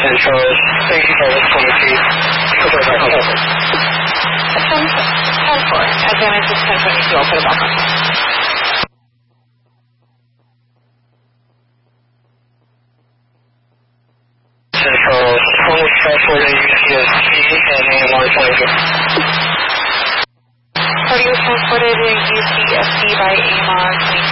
Charles, thank you for this 23. It's 10-4. Advantage is 10-22. I'll put it back on. Charles, 20 transported UCST and AMR 22. Party was transported to UCSD by AMR 22.